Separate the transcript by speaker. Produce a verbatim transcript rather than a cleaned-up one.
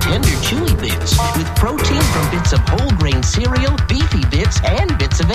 Speaker 1: tender chewy bits with protein from bits of whole grain cereal, beefy bits, and bits of